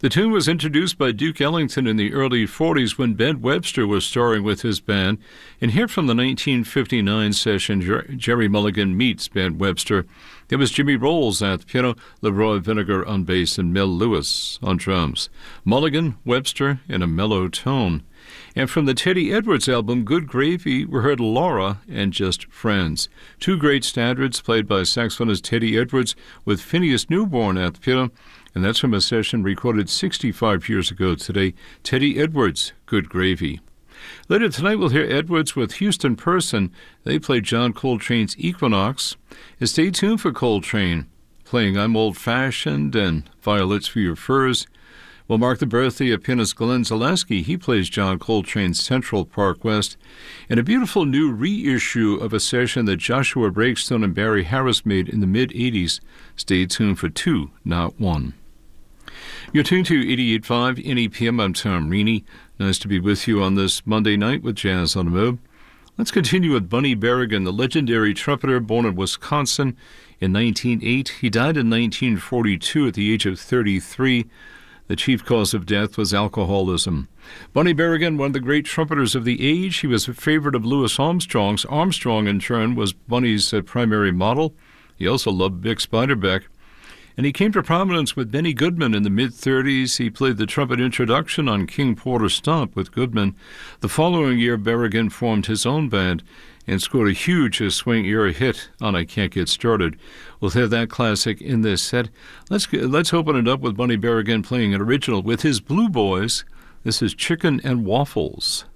The tune was introduced by Duke Ellington in the early 40s when Ben Webster was starring with his band. And here from the 1959 session, Jerry Mulligan meets Ben Webster. There was Jimmy Rolls at the piano, Leroy Vinegar on bass, and Mel Lewis on drums. Mulligan, Webster in a mellow tone. And from the Teddy Edwards album, Good Gravy, we heard Laura and Just Friends. Two great standards played by saxophonist Teddy Edwards with Phineas Newborn at the piano. And that's from a session recorded 65 years ago today. Teddy Edwards, Good Gravy. Later tonight, we'll hear Edwards with Houston Person. They played John Coltrane's Equinox. And stay tuned for Coltrane, playing I'm Old-Fashioned and Violets for Your Furs. We'll mark the birthday of pianist Glenn Zaleski. He plays John Coltrane's Central Park West. And a beautiful new reissue of a session that Joshua Breakstone and Barry Harris made in the mid-'80s. Stay tuned for two, not one. You're tuned to 88.5 NEPM. I'm Tom Reaney. Nice to be with you on this Monday night with Jazz on the Move. Let's continue with Bunny Berrigan, the legendary trumpeter born in Wisconsin in 1908. He died in 1942 at the age of 33. The chief cause of death was alcoholism. Bunny Berrigan, one of the great trumpeters of the age, he was a favorite of Louis Armstrong's. Armstrong, in turn, was Bunny's primary model. He also loved Vic Spiderbeck. And he came to prominence with Benny Goodman in the mid-30s. He played the trumpet introduction on King Porter's Stomp with Goodman. The following year, Berrigan formed his own band and scored a huge swing-era hit on I Can't Get Started. We'll have that classic in this set. Let's open it up with Bunny Berrigan playing an original with his Blue Boys. This is Chicken and Waffles.